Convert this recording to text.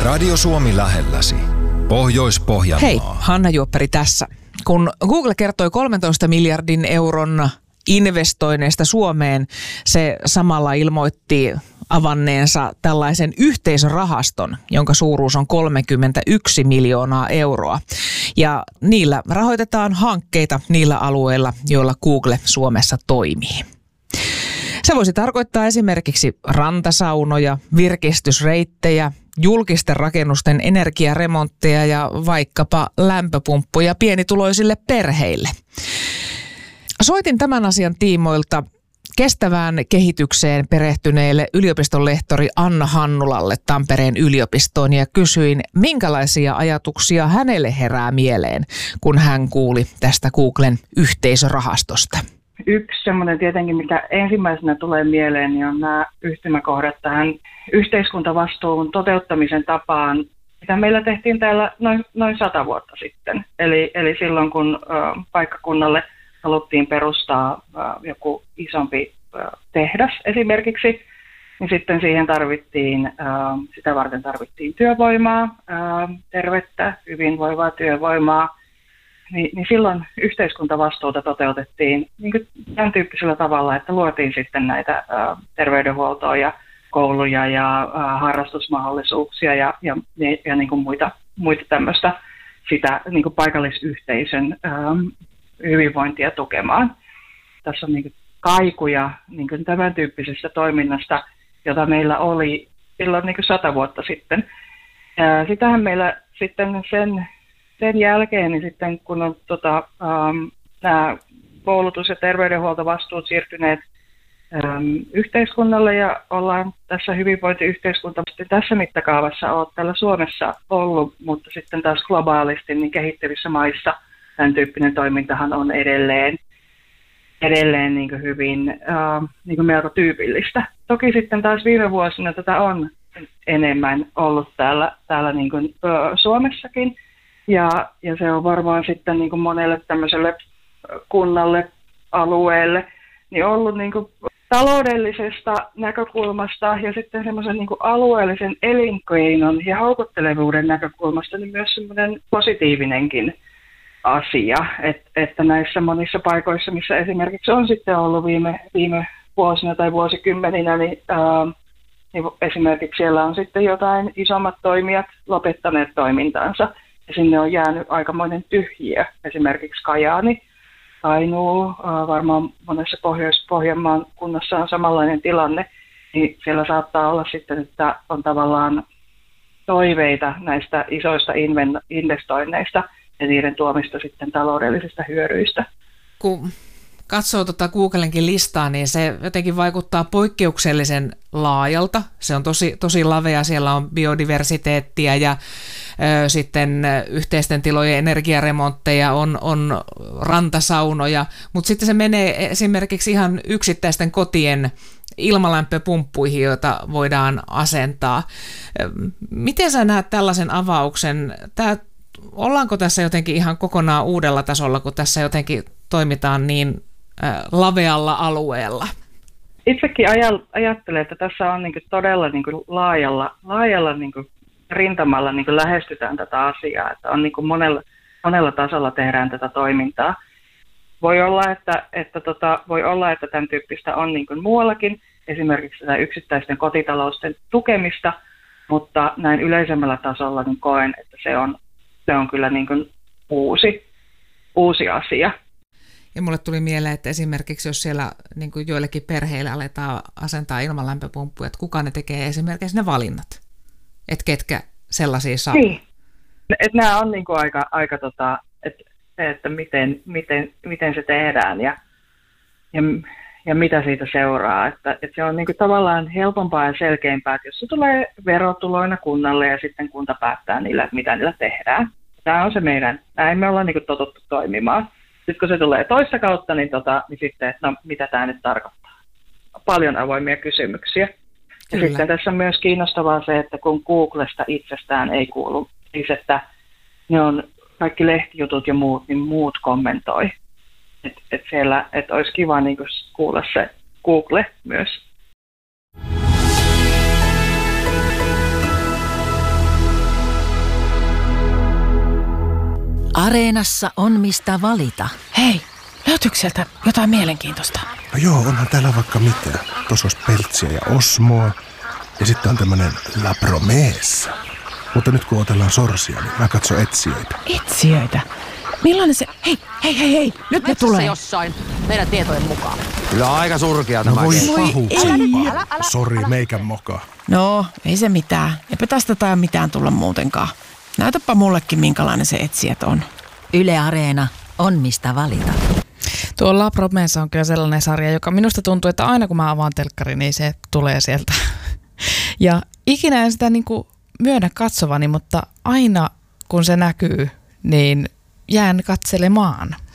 Radio Suomi lähelläsi. Pohjois-Pohjanmaa. Hei, Hanna Juopperi tässä. Kun Google kertoi 13 miljardin euron investoinneista Suomeen, se samalla ilmoitti avanneensa tällaisen yhteisörahaston, jonka suuruus on 31 miljoonaa euroa. Ja niillä rahoitetaan hankkeita niillä alueilla, joilla Google Suomessa toimii. Se voisi tarkoittaa esimerkiksi rantasaunoja, virkistysreittejä, julkisten rakennusten energiaremontteja ja vaikkapa lämpöpumppuja pienituloisille perheille. Soitin tämän asian tiimoilta kestävään kehitykseen perehtyneelle yliopistonlehtori Anna Hannulalle Tampereen yliopistoon ja kysyin, minkälaisia ajatuksia hänelle herää mieleen, kun hän kuuli tästä Googlen yhteisörahastosta. Yksi semmoinen tietenkin, mikä ensimmäisenä tulee mieleen, niin on nämä yhtymäkohdat tähän yhteiskuntavastuun toteuttamisen tapaan, mitä meillä tehtiin täällä noin 100 vuotta sitten. Eli silloin, kun paikkakunnalle haluttiin perustaa joku isompi tehdas esimerkiksi, niin sitten siihen sitä varten tarvittiin työvoimaa, tervettä, hyvinvoivaa työvoimaa. Niin silloin yhteiskuntavastuuta toteutettiin niin kuin tämän tyyppisellä tavalla, että luotiin sitten näitä terveydenhuoltoa ja kouluja ja harrastusmahdollisuuksia ja niin kuin muita tämmöistä sitä niin kuin paikallisyhteisön hyvinvointia tukemaan. Tässä on niin kuin kaikuja niin kuin tämän tyyppisestä toiminnasta, jota meillä oli silloin niin kuin 100 vuotta sitten. Sitähän meillä sitten sen jälkeen, niin sitten kun on nämä koulutus- ja terveydenhuoltovastuut siirtyneet yhteiskunnalle ja ollaan tässä hyvinvointiyhteiskunta tässä mittakaavassa on täällä Suomessa ollut, mutta sitten taas globaalisti niin kehittyvissä maissa tämän tyyppinen toimintahan on edelleen niin kuin hyvin niin kuin melko tyypillistä. Toki sitten taas viime vuosina tätä on enemmän ollut täällä niin kuin Suomessakin. Ja se on varmaan sitten niin kuin monelle tämmöiselle kunnalle, alueelle, niin ollut niin kuin taloudellisesta näkökulmasta ja sitten semmoisen niin kuin alueellisen elinkeinon ja houkuttelevuuden näkökulmasta niin myös semmoinen positiivinenkin asia, että näissä monissa paikoissa, missä esimerkiksi on sitten ollut viime vuosina tai vuosikymmeninä, niin esimerkiksi siellä on sitten jotain isommat toimijat lopettaneet toimintansa. Ja sinne on jäänyt aikamoinen tyhjiö. Esimerkiksi Kajaani, Kainuu, varmaan monessa Pohjois-Pohjanmaan kunnassa on samanlainen tilanne. Niin siellä saattaa olla sitten, että on tavallaan toiveita näistä isoista investoinneista ja niiden tuomista sitten taloudellisista hyödyistä. Kun katsoo Googlenkin listaa, niin se jotenkin vaikuttaa poikkeuksellisen laajalta. Se on tosi lavea. Siellä on biodiversiteettiä ja sitten yhteisten tilojen energiaremontteja, on rantasaunoja, mutta sitten se menee esimerkiksi ihan yksittäisten kotien ilmalämpöpumppuihin, joita voidaan asentaa. Miten sä näet tällaisen avauksen? Ollaanko tässä jotenkin ihan kokonaan uudella tasolla, kun tässä jotenkin toimitaan niin lavealla alueella? Itsekin ajattelen, että tässä on niinku todella niinku laajalla niinku rintamalla niinku lähestytään tätä asiaa, että on niinku monella tasolla tehdään tätä toimintaa. Voi olla, että tämän tyyppistä on niinku muuallakin, esimerkiksi tätä yksittäisten kotitalousten tukemista, mutta näin yleisemmällä tasolla niin koen, että se on kyllä niinku uusi asia. Ja mulle tuli mieleen, että esimerkiksi jos siellä niin kuin joillekin perheille aletaan asentaa ilmalämpöpumppuja, että kuka ne tekee esimerkiksi ne valinnat, että ketkä sellaisia saa. Niin, että nämä on niin kuin aika että miten se tehdään ja mitä siitä seuraa. Että se on niin kuin tavallaan helpompaa ja selkeämpää, että jos se tulee verotuloina kunnalle ja sitten kunta päättää niillä, että mitä niillä tehdään. Tämä on se näin me ollaan niin kuin totuttu toimimaan. Sitten kun se tulee toista kautta, niin sitten, no mitä tämä nyt tarkoittaa? Paljon avoimia kysymyksiä. Ja sitten tässä on myös kiinnostavaa se, että kun Googlesta itsestään ei kuulu, siis että ne on kaikki lehtijutut ja muut, niin muut kommentoi. Että olisi kiva niin kuin kuulla se Google myös. Areenassa on mistä valita. Hei, löytyykö sieltä jotain mielenkiintoista? No joo, onhan täällä vaikka mitä. Tuossa olisi Peltsiä ja Osmoa. Ja sitten on tämmönen La Promessa. Mutta nyt kun otellaan sorsia, niin mä katson etsijöitä. Etsijöitä? Millainen se... Hei, nyt ne tulee. Jossain meidän tietojen mukaan. Kyllä aika surkea tämä. Voi Sori, meikän moka. No, ei se mitään. Eipä tästä tai mitään tulla muutenkaan. Näytäpä mullekin, minkälainen se etsijät on. Yle Areena on mistä valita. Tuo La Promessa on kyllä sellainen sarja, joka minusta tuntuu, että aina kun mä avaan telkkari, niin se tulee sieltä. Ja ikinä en sitä myönnä katsovani, mutta aina kun se näkyy, niin jään katselemaan.